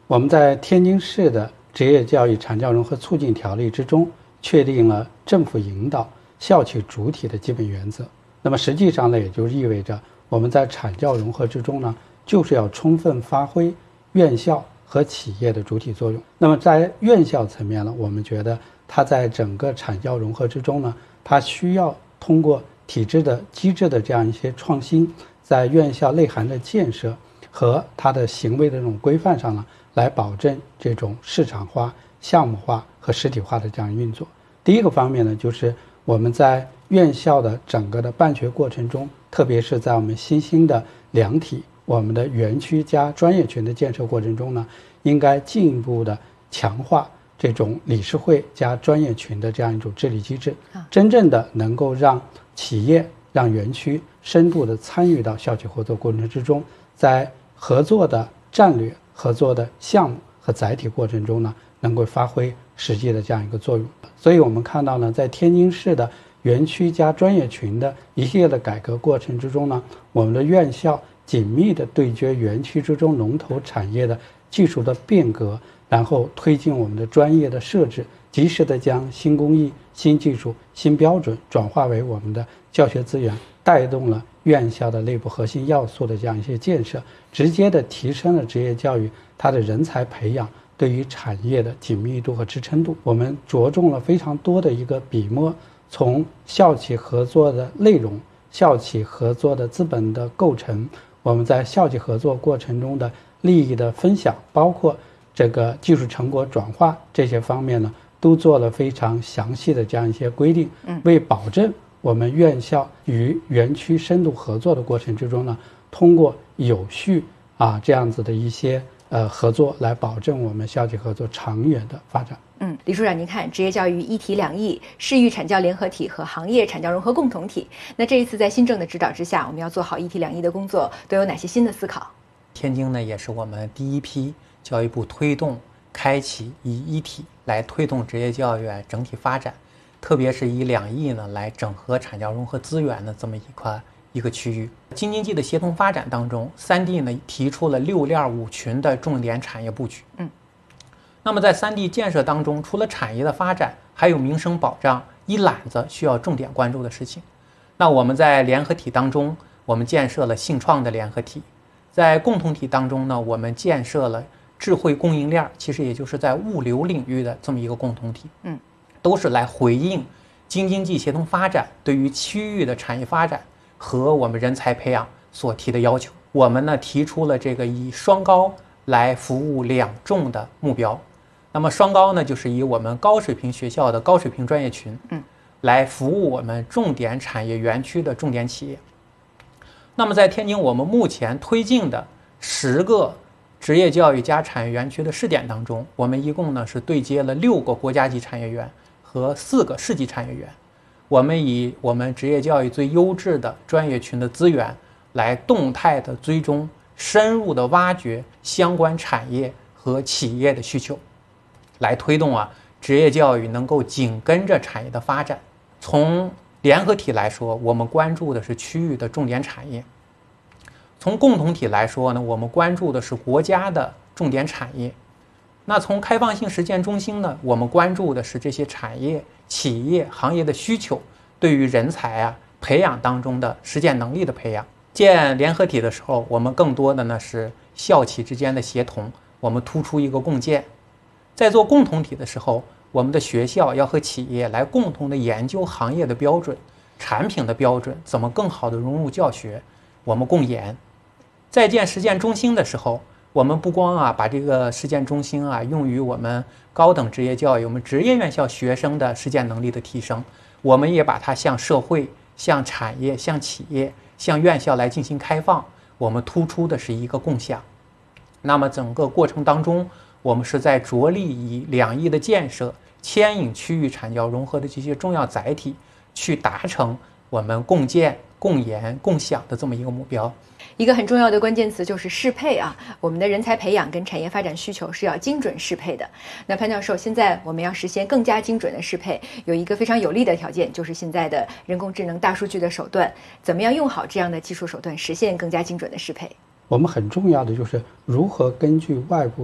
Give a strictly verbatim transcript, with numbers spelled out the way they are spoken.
我们在天津市的职业教育产教融合促进条例之中，确定了政府引导、校企主体的基本原则。那么实际上呢，也就意味着我们在产教融合之中呢，就是要充分发挥院校和企业的主体作用。那么在院校层面呢，我们觉得它在整个产教融合之中呢，它需要通过体制的机制的这样一些创新，在院校内涵的建设和它的行为的这种规范上呢，来保证这种市场化、项目化和实体化的这样运作。第一个方面呢，就是我们在院校的整个的办学过程中，特别是在我们新兴的两体、我们的园区加专业群的建设过程中呢，应该进一步的强化这种理事会加专业群的这样一种治理机制，真正的能够让企业、让园区深度的参与到校企合作过程之中，在合作的战略、合作的项目和载体过程中呢，能够发挥实际的这样一个作用。所以我们看到呢，在天津市的园区加专业群的一系列的改革过程之中呢，我们的院校紧密的对接园区之中龙头产业的技术的变革，然后推进我们的专业的设置，及时的将新工艺、新技术、新标准转化为我们的教学资源，带动了院校的内部核心要素的这样一些建设，直接的提升了职业教育它的人才培养对于产业的紧密度和支撑度。我们着重了非常多的一个笔墨，从校企合作的内容、校企合作的资本的构成，我们在校企合作过程中的利益的分享，包括这个技术成果转化这些方面呢，都做了非常详细的这样一些规定，为保证我们院校与园区深度合作的过程之中呢，通过有序啊这样子的一些呃合作，来保证我们校企合作长远的发展。 嗯，李处长，您看，职业教育一体两翼，市域产教联合体和行业产教融合共同体。那这一次在新政的指导之下，我们要做好一体两翼的工作，都有哪些新的思考？ 天津呢，也是我们第一批教育部推动开启以一体来推动职业教育整体发展，特别是以两翼呢来整合产教融合资源的这么一块一个区域。京津冀的协同发展当中，三地呢提出了六链五群的重点产业布局。嗯，那么在三地建设当中，除了产业的发展，还有民生保障一揽子需要重点关注的事情。那我们在联合体当中，我们建设了信创的联合体，在共同体当中呢，我们建设了智慧供应链，其实也就是在物流领域的这么一个共同体。嗯，都是来回应京津冀协同发展对于区域的产业发展和我们人才培养所提的要求。我们呢提出了这个以双高来服务两重的目标。那么双高呢，就是以我们高水平学校的高水平专业群，嗯，来服务我们重点产业园区的重点企业。那么在天津，我们目前推进的十个职业教育加产业园区的试点当中，我们一共呢是对接了六个国家级产业园和四个市级产业园。我们以我们职业教育最优质的专业群的资源，来动态的追踪、深入的挖掘相关产业和企业的需求，来推动啊职业教育能够紧跟着产业的发展。从联合体来说，我们关注的是区域的重点产业；从共同体来说呢，我们关注的是国家的重点产业。那从开放性实践中心呢，我们关注的是这些产业、企业、行业的需求对于人才啊培养当中的实践能力的培养。建联合体的时候，我们更多的呢是校企之间的协同，我们突出一个共建。在做共同体的时候，我们的学校要和企业来共同的研究行业的标准、产品的标准，怎么更好的融入教学，我们共研。在建实践中心的时候，我们不光啊把这个实践中心啊用于我们高等职业教育、我们职业院校学生的实践能力的提升，我们也把它向社会、向产业、向企业、向院校来进行开放。我们突出的是一个共享。那么整个过程当中，我们是在着力以两翼的建设牵引区域产教融合的这些重要载体，去达成我们共建、共研、共享的这么一个目标。 一个很重要的关键词就是适配啊，我们的人才培养跟产业发展需求是要精准适配的。那潘教授，现在我们要实现更加精准的适配，有一个非常有利的条件，就是现在的人工智能、大数据的手段，怎么样用好这样的技术手段，实现更加精准的适配？ 我们很重要的就是如何根据外部